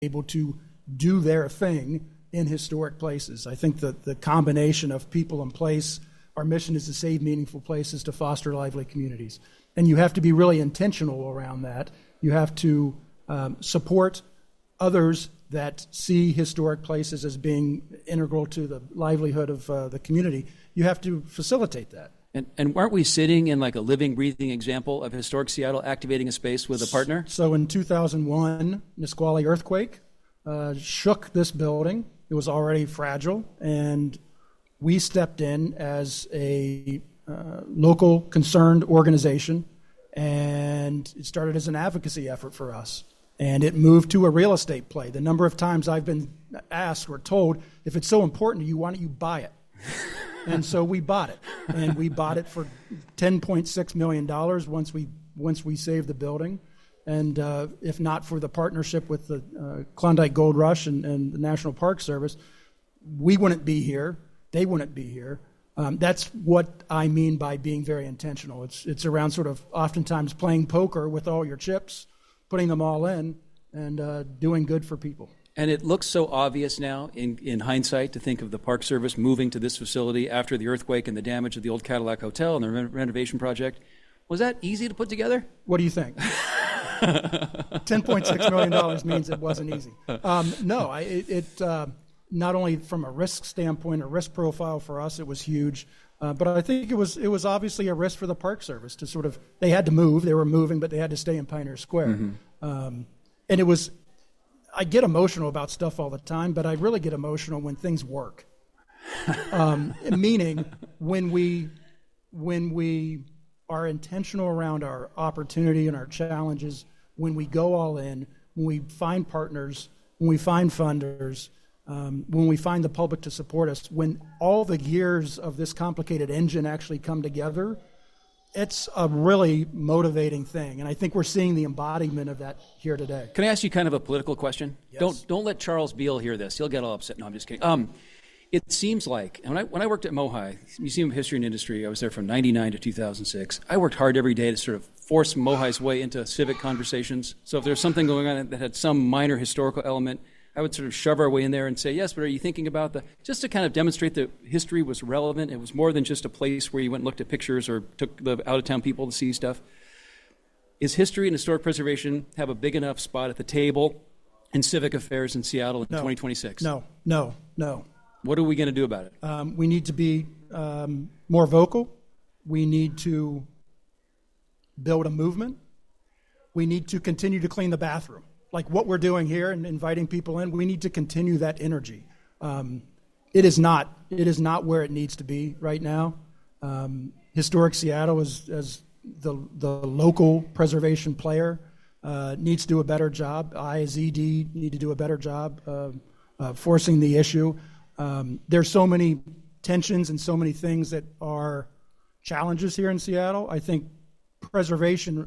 able to do their thing in historic places. I think that the combination of people and place, our mission is to save meaningful places to foster lively communities. And you have to be really intentional around that. You have to support others that see historic places as being integral to the livelihood of the community. You have to facilitate that. And aren't we sitting in like a living, breathing example of historic Seattle activating a space with a partner? So in 2001, Nisqually earthquake shook this building. It was already fragile, and we stepped in as a local concerned organization, and it started as an advocacy effort for us. And it moved to a real estate play. The number of times I've been asked or told, if it's so important to you, why don't you buy it? And so we bought it. And we bought it for $10.6 million once we saved the building. And if not for the partnership with the Klondike Gold Rush and the National Park Service, we wouldn't be here. They wouldn't be here. That's what I mean by being very intentional. It's around sort of oftentimes playing poker with all your chips, putting them all in, and doing good for people. And it looks so obvious now in hindsight to think of the Park Service moving to this facility after the earthquake and the damage of the old Cadillac Hotel and the renovation project. Was that easy to put together? What do you think? $10.6 million means it wasn't easy. No, it not only from a risk standpoint, a risk profile for us, it was huge. But I think it was obviously a risk for the Park Service to sort of, they had to move. They were moving, but they had to stay in Pioneer Square. Mm-hmm. And it was, I get emotional about stuff all the time, but I really get emotional when things work. Meaning when we are intentional around our opportunity and our challenges, when we go all in, when we find partners, when we find funders, when we find the public to support us, when all the gears of this complicated engine actually come together, it's a really motivating thing. And I think we're seeing the embodiment of that here today. Can I ask you kind of a political question? Yes. Don't let Charles Beale hear this. He'll get all upset. No, I'm just kidding. It seems like, and when I worked at MOHI, Museum of History and Industry, I was there from 1999 to 2006. I worked hard every day to sort of force MOHI's way into civic conversations. So if there's something going on that had some minor historical element, I would sort of shove our way in there and say, yes, but are you thinking about just to kind of demonstrate that history was relevant. It was more than just a place where you went and looked at pictures or took the out-of-town people to see stuff. Is history and historic preservation have a big enough spot at the table in civic affairs in Seattle in 2026? No. What are we going to do about it? We need to be more vocal. We need to build a movement. We need to continue to clean the bathroom. Like what we're doing here and inviting people in, we need to continue that energy. It is not where it needs to be right now. Historic Seattle, as the local preservation player, needs to do a better job. I, as ED, need to do a better job forcing the issue. There's so many tensions and so many things that are challenges here in Seattle. I think preservation,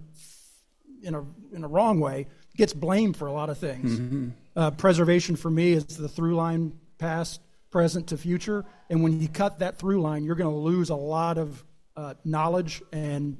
in a wrong way, gets blamed for a lot of things. Mm-hmm. Preservation for me is the through line, past, present to future. And when you cut that through line, you're going to lose a lot of knowledge and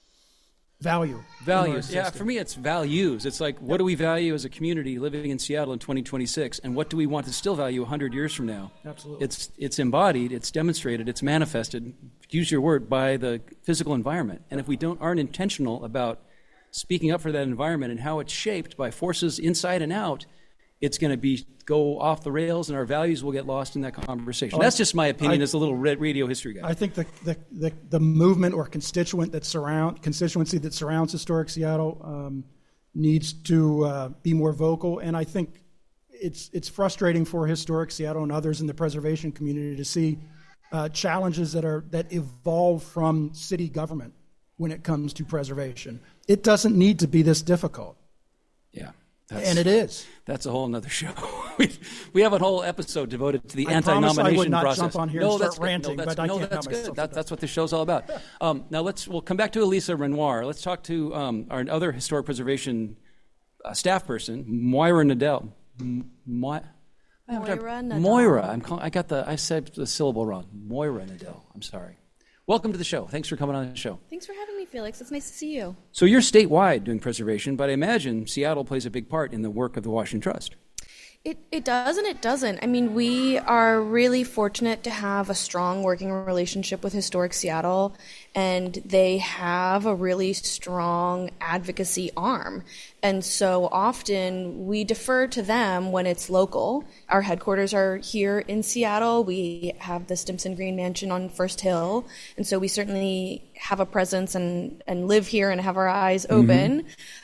value. Values. Yeah, for me it's values. It's like, what do we value as a community living in Seattle in 2026? And what do we want to still value 100 years from now? Absolutely. It's embodied, it's demonstrated, it's manifested, use your word, by the physical environment. And if we aren't intentional about speaking up for that environment and how it's shaped by forces inside and out, it's going to go off the rails and our values will get lost in that conversation. That's just my opinion as a little radio history guy. I think the movement or constituency that surrounds historic Seattle needs to be more vocal. And I think it's frustrating for historic Seattle and others in the preservation community to see challenges that evolve from city government when it comes to preservation. It doesn't need to be this difficult. Yeah. And it is. That's a whole other show. we have a whole episode devoted to the anti-nomination I would not process. jump on here and start ranting, but I can't help myself. That's that's what the show's all about. Now we'll come back to Elisa Renoir. Let's talk to our other historic preservation staff person, Moira Nadell. Moira Nadell. Moira. I said the syllable wrong. Moira Nadell. I'm sorry. Welcome to the show. Thanks for coming on the show. Thanks for having me, Felix. It's nice to see you. So you're statewide doing preservation, but I imagine Seattle plays a big part in the work of the Washington Trust. It does and it doesn't. I mean, we are really fortunate to have a strong working relationship with Historic Seattle, and they have a really strong advocacy arm. And so often we defer to them when it's local. Our headquarters are here in Seattle. We have the Stimson Green Mansion on First Hill, and so we certainly have a presence and live here and have our eyes open.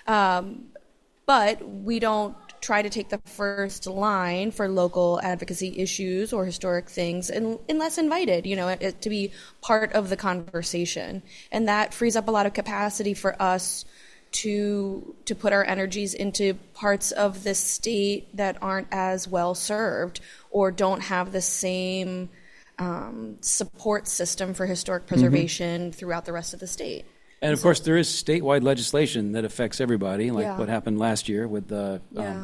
But we don't try to take the first line for local advocacy issues or historic things unless invited, to be part of the conversation. And that frees up a lot of capacity for us to put our energies into parts of the state that aren't as well served or don't have the same support system for historic preservation throughout the rest of the state. And of course, there is statewide legislation that affects everybody, like what happened last year with the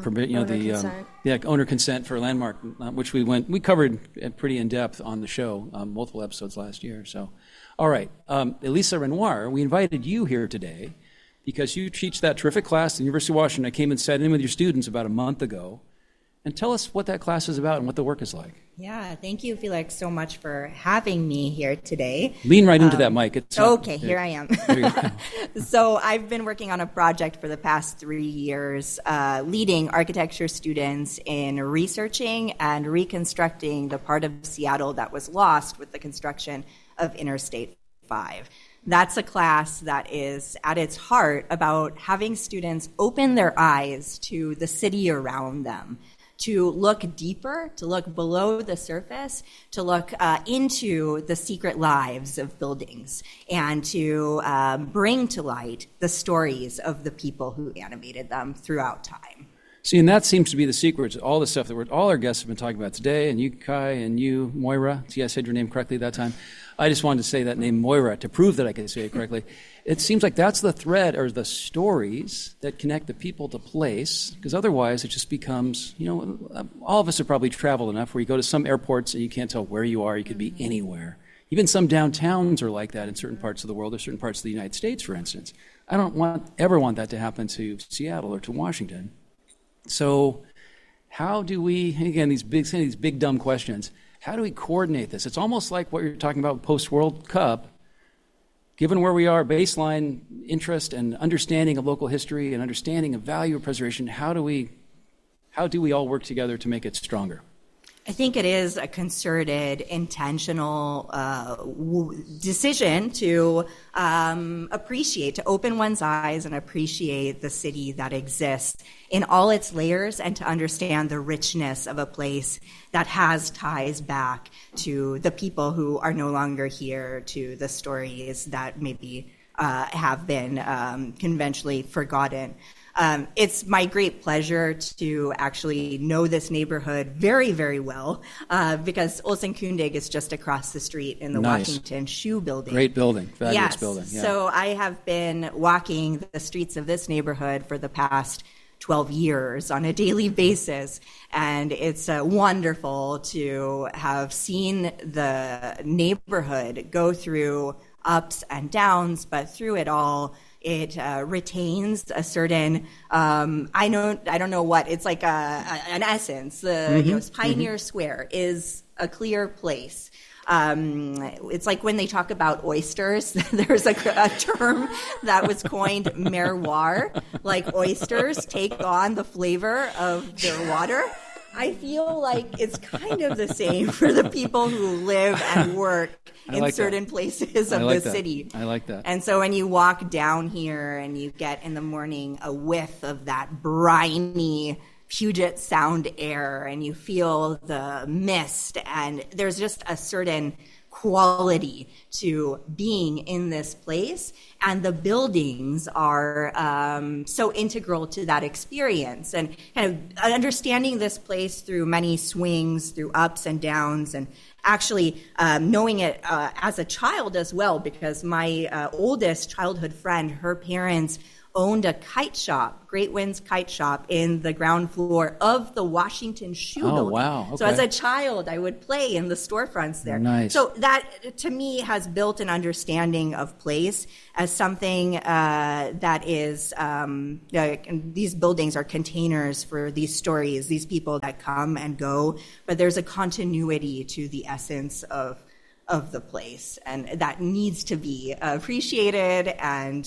owner consent for Landmark, which we covered pretty in depth on the show, multiple episodes last year. So, all right, Elisa Renoir, we invited you here today because you teach that terrific class at the University of Washington. I came and sat in with your students about a month ago, and tell us what that class is about and what the work is like. Yeah, thank you, Felix, so much for having me here today. Lean right into that mic. Here I am. So I've been working on a project for the past 3 years, leading architecture students in researching and reconstructing the part of Seattle that was lost with the construction of Interstate 5. That's a class that is at its heart about having students open their eyes to the city around them, to look deeper, to look below the surface, to look into the secret lives of buildings, and to bring to light the stories of the people who animated them throughout time. See, and that seems to be the secret to all the stuff that all our guests have been talking about today, and you, Kai, and you, Moira. See, I said your name correctly that time. I just wanted to say that name, Moira, to prove that I could say it correctly. It seems like that's the thread, or the stories that connect the people to place, because otherwise it just becomes, all of us have probably traveled enough where you go to some airports and you can't tell where you are. You could be anywhere. Even some downtowns are like that in certain parts of the world or certain parts of the United States, for instance. I don't ever want that to happen to Seattle or to Washington. So how do we, again, these big dumb questions, how do we coordinate this? It's almost like what you're talking about post-World Cup. Given where we are, baseline interest and understanding of local history and understanding of value of preservation, how do we all work together to make it stronger? I think it is a concerted, intentional decision to appreciate, to open one's eyes and appreciate the city that exists in all its layers, and to understand the richness of a place that has ties back to the people who are no longer here, to the stories that maybe have been conventionally forgotten. It's my great pleasure to actually know this neighborhood very, very well, because Olsen Kundig is just across the street in the Washington Shoe Building. Great building, fabulous building. Yeah. So I have been walking the streets of this neighborhood for the past 12 years on a daily basis, and it's wonderful to have seen the neighborhood go through ups and downs, but through it all, it retains a certain, I don't know what, it's like an essence. Pioneer Square is a clear place. It's like when they talk about oysters, there's a term that was coined, merroir, like oysters take on the flavor of their water. I feel like it's kind of the same for the people who live and work in certain places of the city. I like that. And so when you walk down here and you get in the morning a whiff of that briny Puget Sound air, and you feel the mist, and there's just a certain quality to being in this place, and the buildings are so integral to that experience, and kind of understanding this place through many swings, through ups and downs, and actually knowing it as a child as well, because my oldest childhood friend, her parents owned a kite shop, Great Winds Kite Shop, in the ground floor of the Washington Shoe Building. Wow. Okay. So as a child, I would play in the storefronts there. Nice. So that, to me, has built an understanding of place as something that is, these buildings are containers for these stories, these people that come and go, but there's a continuity to the essence of the place, and that needs to be appreciated and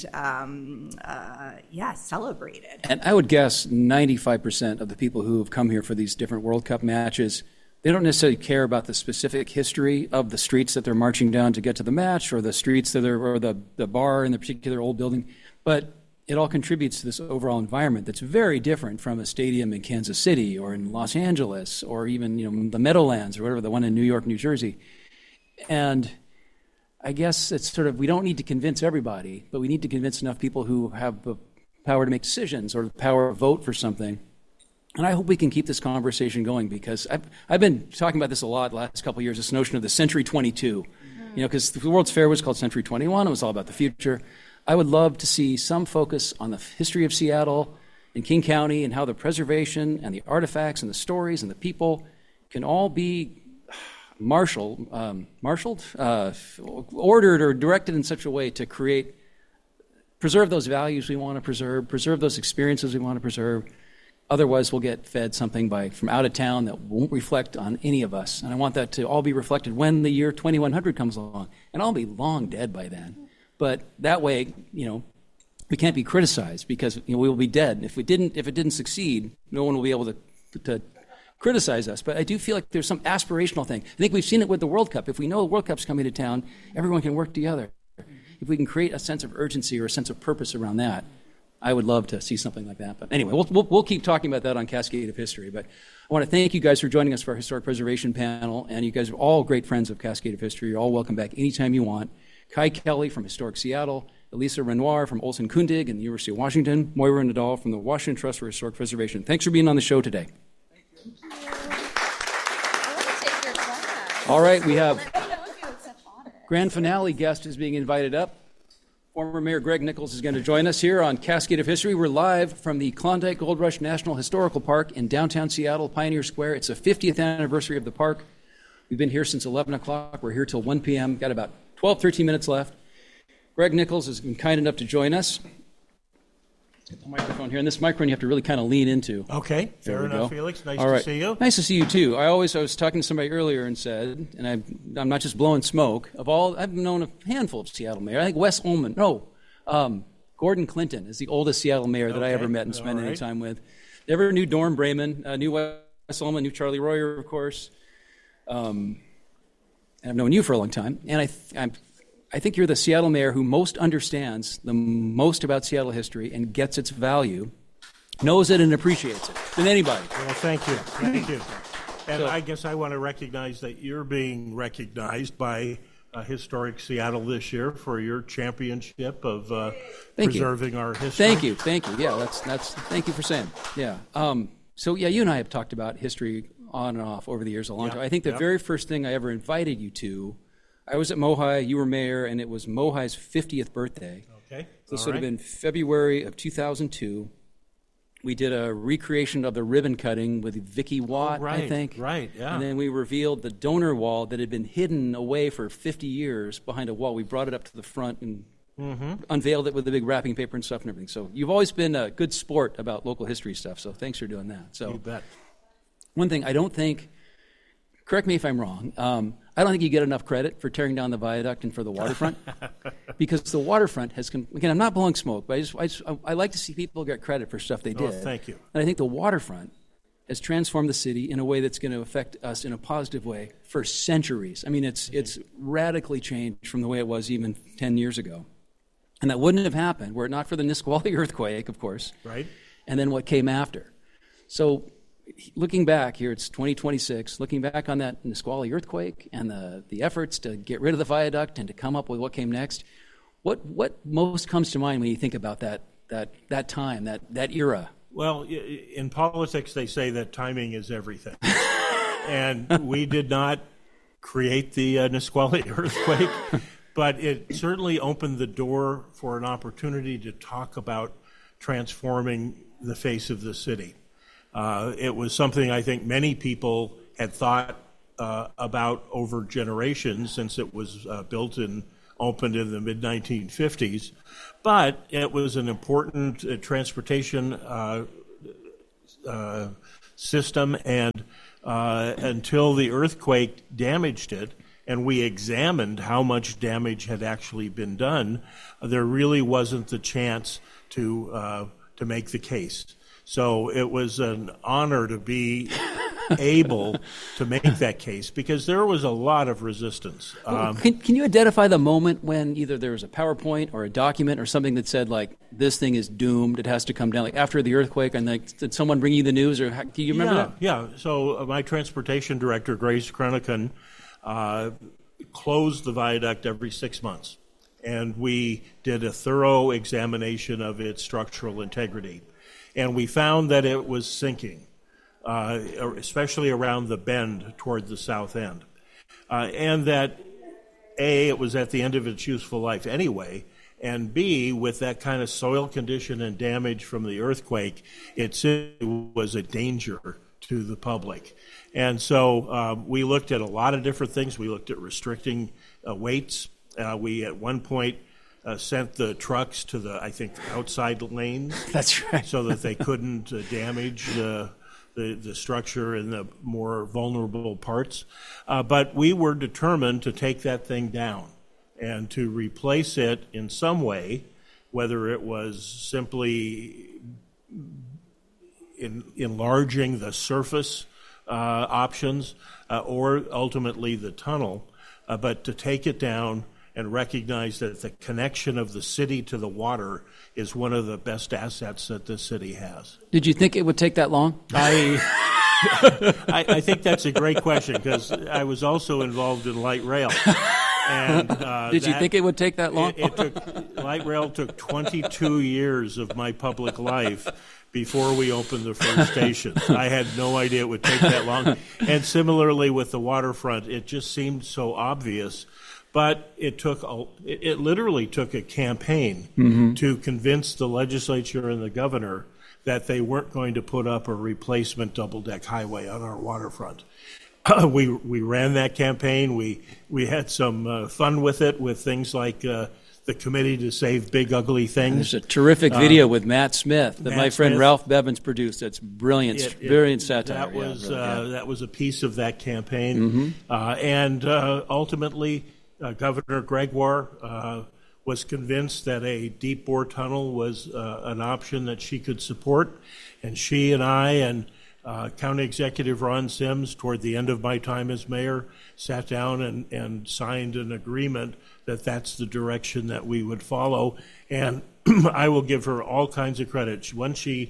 celebrated. And I would guess 95% of the people who have come here for these different World Cup matches, they don't necessarily care about the specific history of the streets that they're marching down to get to the match, or the streets that are, or the bar in the particular old building, but it all contributes to this overall environment that's very different from a stadium in Kansas City or in Los Angeles or even the Meadowlands or whatever, the one in New York, New Jersey. And I guess it's sort of, we don't need to convince everybody, but we need to convince enough people who have the power to make decisions or the power to vote for something. And I hope we can keep this conversation going, because I've been talking about this a lot the last couple of years, this notion of the Century 22. Because the World's Fair was called Century 21. It was all about the future. I would love to see some focus on the history of Seattle and King County and how the preservation and the artifacts and the stories and the people can all be marshaled, ordered or directed in such a way to preserve those values we want to preserve those experiences we want to preserve. Otherwise, we'll get fed something from out of town that won't reflect on any of us. And I want that to all be reflected when the year 2100 comes along. And I'll be long dead by then. But that way, we can't be criticized, because we will be dead. If it didn't succeed, no one will be able to criticize us. But I do feel like there's some aspirational thing. I think we've seen it with the World Cup. If we know the World Cup's coming to town, everyone can work together. If we can create a sense of urgency or a sense of purpose around that, I would love to see something like that. But anyway, we'll keep talking about that on Cascade of History. But I want to thank you guys for joining us for our Historic Preservation panel. And you guys are all great friends of Cascade of History. You're all welcome back anytime you want. Kai Kelly from Historic Seattle, Elisa Renoir from Olson Kundig and the University of Washington, Moira Nadal from the Washington Trust for Historic Preservation. Thanks for being on the show today. Thank you. I want to take your class. All right, we have grand finale guest is being invited up. Former Mayor Greg Nickels is going to join us here on Cascade of History. We're live from the Klondike Gold Rush National Historical Park in downtown Seattle, Pioneer Square. It's the 50th anniversary of the park. We've been here since 11 o'clock. We're here till 1 p.m. Got about 12, 13 minutes left. Greg Nickels has been kind enough to join us. Let's get the microphone here. And this microphone you have to really kind of lean into. Okay, fair enough, Felix. Nice to see you. Nice to see you, too. I was talking to somebody earlier and said, and I'm not just blowing smoke, I've known a handful of Seattle mayors. I think Wes Ullman, Gordon Clinton is the oldest Seattle mayor that I ever met and spent any time with. Never knew Dorm Brayman, knew Wes Ullman, knew Charlie Royer, of course. And I've known you for a long time. And I think you're the Seattle mayor who most understands the most about Seattle history and gets its value, knows it and appreciates it than anybody. Well, thank you. Thank you. And I guess I want to recognize that you're being recognized by Historic Seattle this year for your championship of preserving our history. Thank you. Yeah, that's. Thank you for saying. Yeah. You and I have talked about history on and off over the years a long time. I think the very first thing I ever invited you to, I was at Mohi, you were mayor, and it was Mohi's 50th birthday. Okay. This would have been February of 2002. We did a recreation of the ribbon cutting with Vicki Watt, I think. Right, yeah. And then we revealed the donor wall that had been hidden away for 50 years behind a wall. We brought it up to the front and unveiled it with the big wrapping paper and stuff and everything. So you've always been a good sport about local history stuff, so thanks for doing that. So you bet. One thing I don't think, correct me if I'm wrong, I don't think you get enough credit for tearing down the viaduct and for the waterfront, because the waterfront has, again, I'm not blowing smoke, but I like to see people get credit for stuff they did. Thank you. And I think the waterfront has transformed the city in a way that's going to affect us in a positive way for centuries. I mean, it's radically changed from the way it was even 10 years ago. And that wouldn't have happened were it not for the Nisqually earthquake, of course. Right. And then what came after. So looking back here, it's 2026, looking back on that Nisqually earthquake and the efforts to get rid of the viaduct and to come up with what came next, what most comes to mind when you think about that time, that era? Well, in politics, they say that timing is everything. And we did not create the Nisqually earthquake, but it certainly opened the door for an opportunity to talk about transforming the face of the city. It was something I think many people had thought about over generations since it was built and opened in the mid-1950s, but it was an important transportation system, and until the earthquake damaged it, and we examined how much damage had actually been done, there really wasn't the chance to make the case. So it was an honor to be able to make that case, because there was a lot of resistance. Can you identify the moment when either there was a PowerPoint or a document or something that said, like, this thing is doomed, it has to come down, like after the earthquake, and like, did someone bring you the news, or do you remember that? Yeah. So my transportation director, Grace Kronikan, closed the viaduct every 6 months, and we did a thorough examination of its structural integrity. And we found that it was sinking, especially around the bend toward the south end. And that, A, it was at the end of its useful life anyway, and B, with that kind of soil condition and damage from the earthquake, it was a danger to the public. And so we looked at a lot of different things. We looked at restricting weights. We, at one point, sent the trucks to the, I think, outside lanes. That's right. So that they couldn't damage the structure in the more vulnerable parts. But we were determined to take that thing down and to replace it in some way, whether it was simply enlarging the surface options or ultimately the tunnel, but to take it down and recognize that the connection of the city to the water is one of the best assets that this city has. Did you think it would take that long? I think that's a great question, because I was also involved in light rail. And, Did you think it would take that long? Light rail took 22 years of my public life before we opened the first station. I had no idea it would take that long. And similarly with the waterfront, it just seemed so obvious. But it literally took a campaign to convince the legislature and the governor that they weren't going to put up a replacement double-deck highway on our waterfront. We ran that campaign. We had some fun with it, with things like the Committee to Save Big Ugly Things. There's a terrific video with Matt Smith that my friend Ralph Bevins produced. That's brilliant, brilliant satire. That was a piece of that campaign. And ultimately, Governor Gregoire was convinced that a deep bore tunnel was an option that she could support, and she and I and County Executive Ron Sims, toward the end of my time as mayor, sat down and signed an agreement that that's the direction that we would follow. And I will give her all kinds of credit. Once she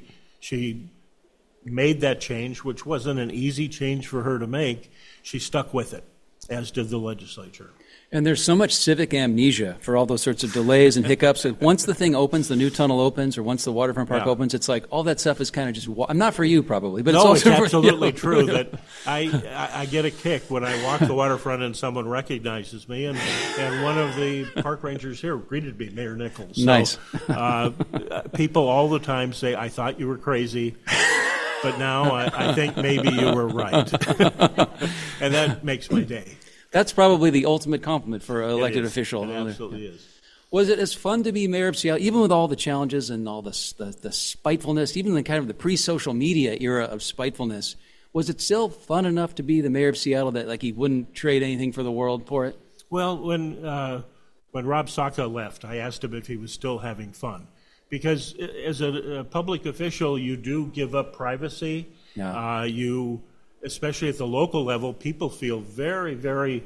made that change, which wasn't an easy change for her to make, she stuck with it, as did the legislature. And there's so much civic amnesia for all those sorts of delays and hiccups. Once the thing opens, the new tunnel opens, or once the waterfront park opens, it's like all that stuff is kind of just. I'm not for you, probably, but it's absolutely true that I get a kick when I walk the waterfront and someone recognizes me, and one of the park rangers here greeted me, Mayor Nichols. So, nice. People all the time say, "I thought you were crazy." But now I think maybe you were right. And that makes my day. That's probably the ultimate compliment for an elected official. It absolutely is. Was it as fun to be mayor of Seattle, even with all the challenges and all the spitefulness, even the kind of the pre-social media era of spitefulness? Was it still fun enough to be the mayor of Seattle that like he wouldn't trade anything for the world for it? Well, when Rob Saka left, I asked him if he was still having fun. Because as a public official, you do give up privacy. Yeah. Especially at the local level, people feel very, very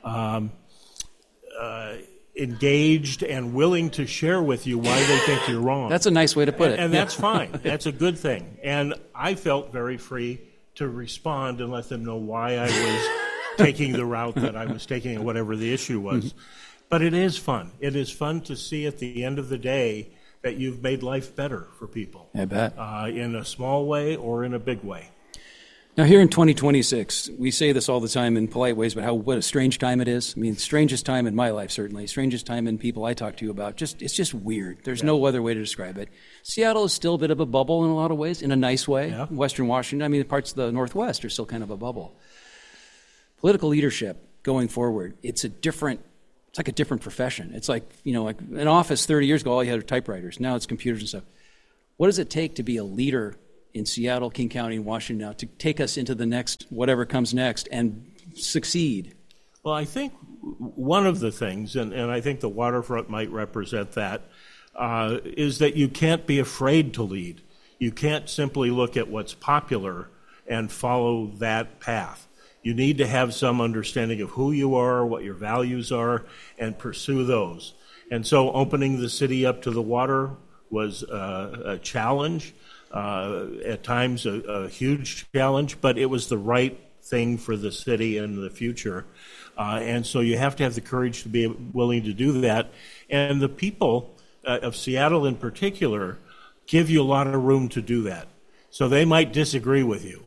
engaged and willing to share with you why they think you're wrong. That's a nice way to put it. And that's fine. That's a good thing. And I felt very free to respond and let them know why I was taking the route that I was taking, and whatever the issue was. But it is fun. It is fun to see at the end of the day that you've made life better for people. I bet. In a small way or in a big way. Now, here in 2026, we say this all the time in polite ways, but what a strange time it is. I mean, strangest time in my life, certainly. Strangest time in people I talk to you about. It's just weird. There's no other way to describe it. Seattle is still a bit of a bubble in a lot of ways, in a nice way. Yeah. Western Washington, I mean, parts of the Northwest are still kind of a bubble. Political leadership going forward, it's like a different profession. It's like, like an office 30 years ago, all you had were typewriters. Now it's computers and stuff. What does it take to be a leader in Seattle, King County, and Washington now to take us into the next, whatever comes next, and succeed? Well, I think one of the things, and I think the waterfront might represent that, is that you can't be afraid to lead. You can't simply look at what's popular and follow that path. You need to have some understanding of who you are, what your values are, and pursue those. And so opening the city up to the water was a challenge. At times a huge challenge, but it was the right thing for the city in the future. And so you have to have the courage to be willing to do that. And the people of Seattle in particular give you a lot of room to do that. So they might disagree with you.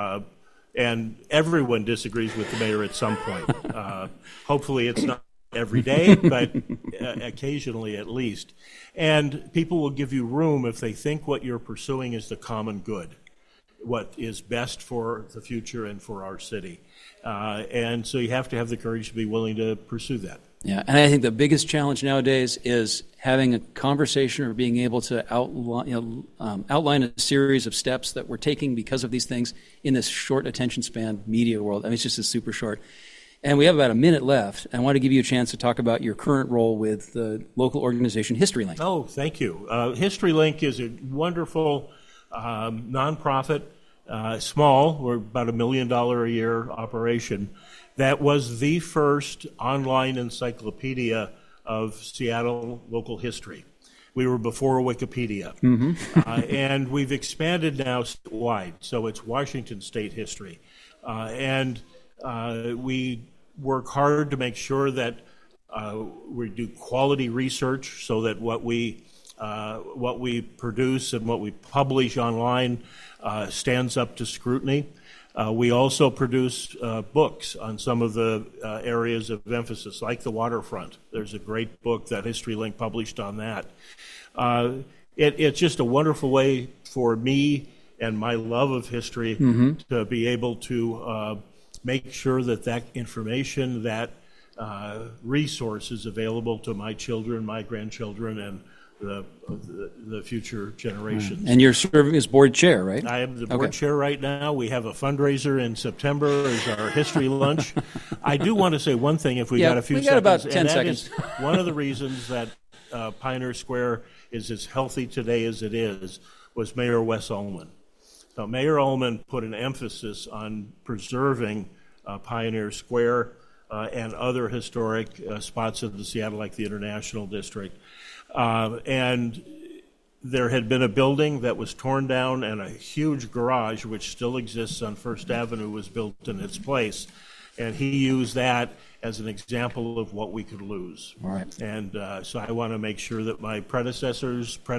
And everyone disagrees with the mayor at some point. Hopefully it's not every day, but occasionally at least. And people will give you room if they think what you're pursuing is the common good, what is best for the future and for our city. And so you have to have the courage to be willing to pursue that. Yeah, and I think the biggest challenge nowadays is having a conversation or being able to outline a series of steps that we're taking because of these things in this short attention span media world. I mean, it's just super short. And we have about a minute left. I want to give you a chance to talk about your current role with the local organization HistoryLink. Oh, thank you. HistoryLink is a wonderful nonprofit, small, we're about $1 million a year operation, that was the first online encyclopedia of Seattle local history. We were before Wikipedia. Mm-hmm. And we've expanded now statewide, so it's Washington State history. And we work hard to make sure that we do quality research so that what we produce and what we publish online stands up to scrutiny. We also produce books on some of the areas of emphasis, like the waterfront. There's a great book that HistoryLink published on that. It's just a wonderful way for me and my love of history to be able to make sure that information, that resource is available to my children, my grandchildren, and the future generations. And you're serving as board chair, right? I am the board chair right now. We have a fundraiser in September as our history lunch. I do want to say one thing if we got a few seconds. We got about 10 seconds. One of the reasons that Pioneer Square is as healthy today as it is was Mayor Wes Ullman. So Mayor Ullman put an emphasis on preserving Pioneer Square and other historic spots of the Seattle, like the International District. And there had been a building that was torn down, and a huge garage, which still exists on First Avenue, was built in its place. And he used that as an example of what we could lose. All right. And so I want to make sure that my predecessor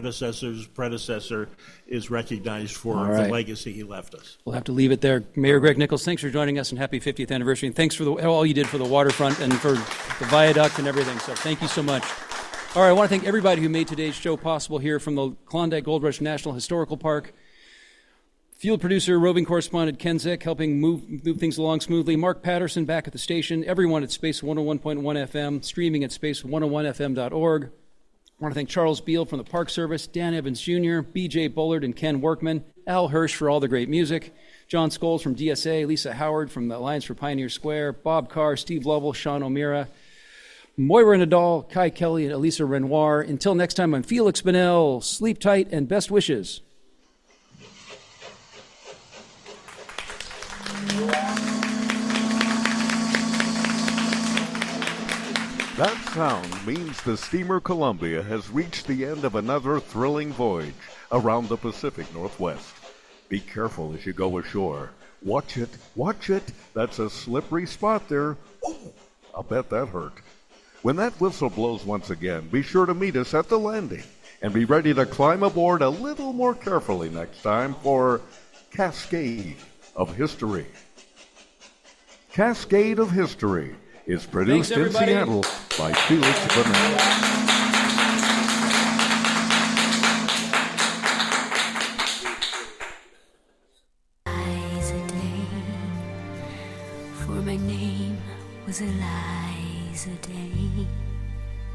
is recognized for the legacy he left us. We'll have to leave it there. Mayor Greg Nickels, thanks for joining us, and happy 50th anniversary. And thanks for all you did for the waterfront and for the viaduct and everything. So thank you so much. All right, I want to thank everybody who made today's show possible here from the Klondike Gold Rush National Historical Park. Field producer, roving correspondent Ken Zick, helping move things along smoothly. Mark Patterson back at the station. Everyone at Space 101.1 FM, streaming at space101fm.org. I want to thank Charles Beal from the Park Service, Dan Evans Jr., B.J. Bullard and Ken Workman, Al Hirsch for all the great music, John Scholes from DSA, Lisa Howard from the Alliance for Pioneer Square, Bob Carr, Steve Lovell, Sean O'Meara, Moira Nadal, Kai Kelly, and Elisa Renoir. Until next time, I'm Felix Bonnell. Sleep tight and best wishes. That sound means the steamer Columbia has reached the end of another thrilling voyage around the Pacific Northwest. Be careful as you go ashore. Watch it, watch it. That's a slippery spot there. Oh, I'll bet that hurt. When that whistle blows once again, be sure to meet us at the landing and be ready to climb aboard a little more carefully next time for Cascade of History. Cascade of History is produced in Seattle by Felix Burnett. My name was Eliza Day.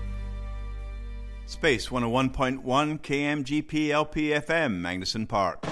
Space 101.1 KMGP LP FM, Magnuson Park.